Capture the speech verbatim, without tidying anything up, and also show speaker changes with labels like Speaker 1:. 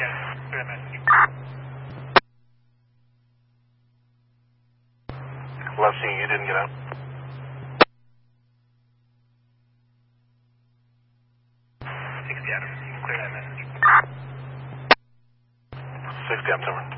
Speaker 1: Clear that message.
Speaker 2: Left seeing you didn't get out.
Speaker 1: sixty Adam, you can clear that message.
Speaker 2: sixty, I'm sorry.